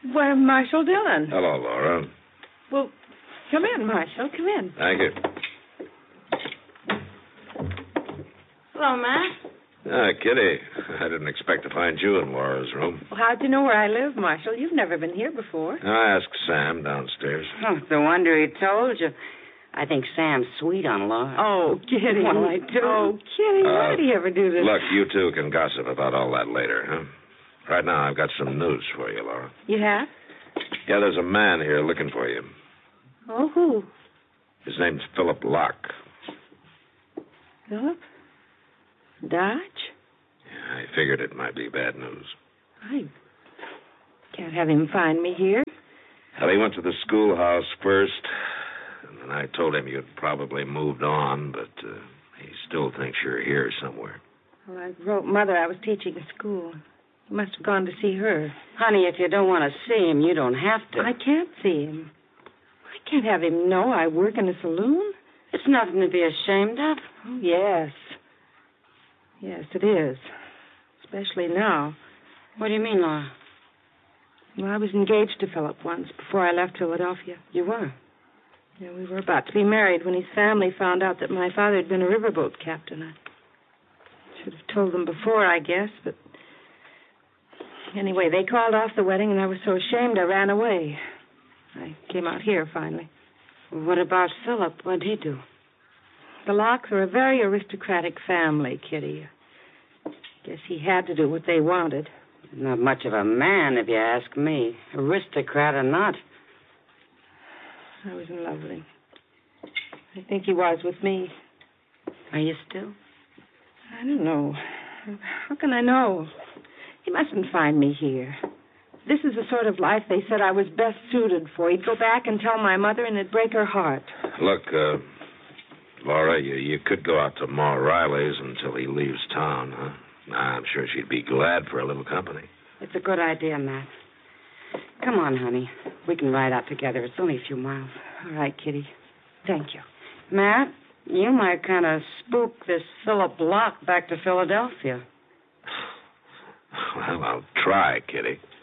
Why, Marshal Dillon. Hello, Laura. Well, come in, Marshal. Come in. Thank you. Hello, Matt. Kitty. I didn't expect to find you in Laura's room. Well, how'd you know where I live, Marshal? You've never been here before. I asked Sam downstairs. Oh, no wonder he told you. I think Sam's sweet on Laura. Oh, Kitty. Well, I do. Oh, Kitty, why did he ever do this? Look, you two can gossip about all that later, huh? Right now, I've got some news for you, Laura. You have? Yeah, there's a man here looking for you. Oh, who? His name's Philip Locke. Philip? Dodge? Yeah, I figured it might be bad news. I can't have him find me here. Well, he went to the schoolhouse first, and then I told him you'd probably moved on, but he still thinks you're here somewhere. Well, I wrote Mother I was teaching at school. He must have gone to see her. Honey, if you don't want to see him, you don't have to. I can't see him. I can't have him know I work in a saloon. It's nothing to be ashamed of. Oh, yes. Yes, it is. Especially now. What do you mean, Laura? Well, I was engaged to Philip once before I left Philadelphia. You were? Yeah, we were about to be married when his family found out that my father had been a riverboat captain. I should have told them before, I guess, but... Anyway, they called off the wedding, and I was so ashamed I ran away. I came out here, finally. What about Philip? What'd he do? The Locks are a very aristocratic family, Kitty. Guess he had to do what they wanted. Not much of a man, if you ask me. Aristocrat or not. I was in love with him. I think he was with me. Are you still? I don't know. How can I know? He mustn't find me here. This is the sort of life they said I was best suited for. He'd go back and tell my mother, and it'd break her heart. Look, Laura, you could go out to Ma Riley's until he leaves town, huh? I'm sure she'd be glad for a little company. It's a good idea, Matt. Come on, honey. We can ride out together. It's only a few miles. All right, Kitty. Thank you. Matt, you might kind of spook this Philip Locke back to Philadelphia. Well, I'll try, Kitty.